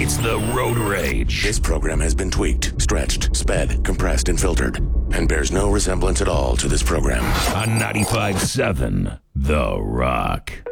It's the Road Rage. This program has been tweaked, stretched, sped, compressed, and filtered, and bears no resemblance at all to this program. On 95.7 The Rock.